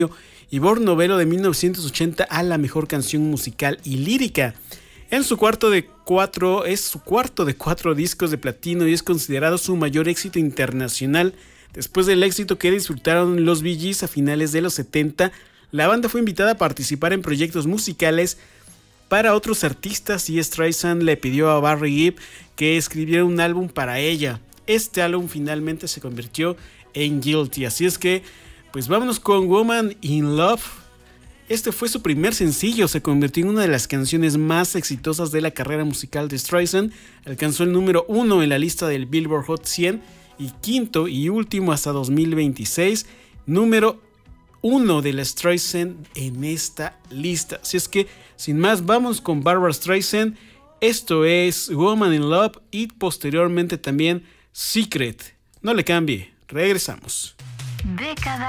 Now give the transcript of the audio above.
Ivor Novello de 1980 a la mejor canción musical y lírica. Es su cuarto de cuatro discos de platino y es considerado su mayor éxito internacional. Después del éxito que disfrutaron los Bee Gees a finales de los 70, la banda fue invitada a participar en proyectos musicales para otros artistas y Streisand le pidió a Barry Gibb que escribiera un álbum para ella. Este álbum finalmente se convirtió en Guilty, así es que pues vámonos con Woman in Love. Este fue su primer sencillo, se convirtió en una de las canciones más exitosas de la carrera musical de Streisand, alcanzó el número 1 en la lista del Billboard Hot 100 y quinto y último hasta 2026, número 1 de la Streisand en esta lista. Así es que sin más vamos con Barbra Streisand, esto es Woman in Love y posteriormente también Secret. No le cambie, regresamos. Década